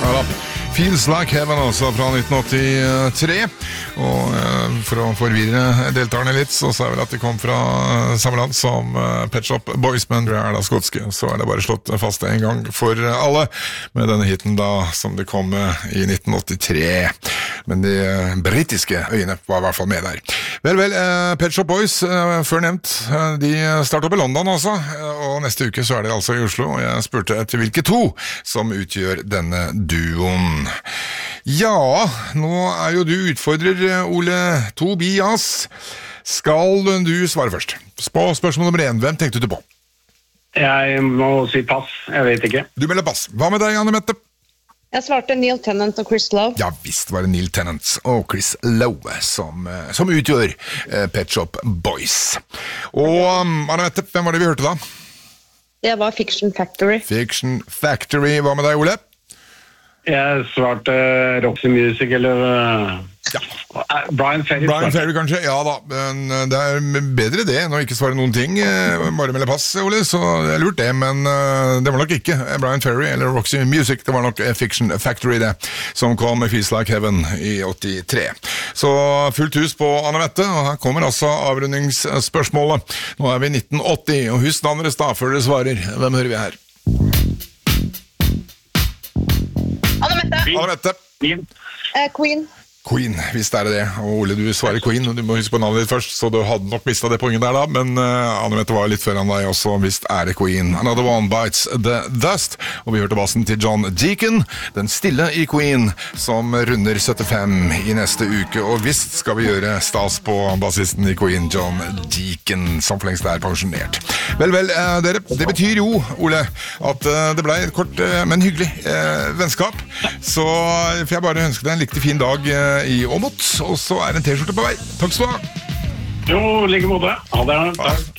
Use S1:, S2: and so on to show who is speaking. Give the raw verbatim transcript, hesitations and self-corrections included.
S1: Ja da. Feels Like Heaven også fra nitten åttitre. Og uh, for å forvirre deltakerne litt, så sa jeg vel at de kom fra uh, samme land som uh, Pet Shop Boys, men de er da skotske. Så er det bare slått fast en gang for uh, alle med denne hiten da som de kom uh, i nitten åttitre. Men de uh, britiske øyene var i hvert fall med der. Vel, vel, uh, Pet Shop Boys, uh, før nevnt, uh, de startet opp i London også, uh, og neste uke så er de altså i Oslo, og jeg spurte etter hvilke to som utgjør denne duoen. Ja, nå er jo du utfordrer, Ole Tobias. Skal du svare først? På spørsmål nummer én, hvem tenkte du på?
S2: Jeg må si pass, jeg vet ikke.
S1: Du melder pass. Hva med deg, Anne Mette?
S3: Jeg svarte Neil Tennant og Chris Lowe.
S1: Ja, visst var det Neil Tennant og Chris Lowe som, som utgjør uh, Pet Shop Boys. Og um, Anne Mette, hvem var det vi hørte da?
S3: Det var Fiction Factory.
S1: Fiction Factory. Hva med deg, Ole?
S2: Jeg svarte Roxy Music, eller
S1: ja.
S2: Brian Ferry.
S1: Brian Ferry kanskje, ja da. Men det er bedre det enn å ikke svare noen ting. Bare melde pass, Ole, så jeg lurt det. Men det var nok ikke Brian Ferry eller Roxy Music. Det var nok Fiction Factory, det, som kom med Feels Like Heaven i åttitre. Så fullt hus på Anne Mette, og her kommer altså avrundingsspørsmålet. Nå er vi i nitten åtti, og husk navnet da før dere svarer. Hvem hører vi her?
S3: Anne Mette.
S1: Anne Mette.
S3: Uh, Queen.
S1: Queen, visst er det det. Og Ole, du svarer Queen, og du må huske på navnet ditt først, så du hadde nok mistet det poenget der da, men uh, Anne Mette var litt før han deg også, visst er det Queen. Another One Bites the Dust, og vi hørte bassen til John Deacon, den stille i Queen, som runder syttifem i neste uke, og visst skal vi gjøre stas på bassisten i Queen, John Deacon, som for lengst er pensjonert. Vel, vel, uh, dere, det betyr jo, Ole, at uh, det ble et kort, uh, men hyggelig uh, vennskap, så får jeg bare ønske deg en riktig fin dag uh, i Åmot, og så er en t-skjorte på vei. Takk skal du ha.
S2: Jo, like måte. Ha det. Takk.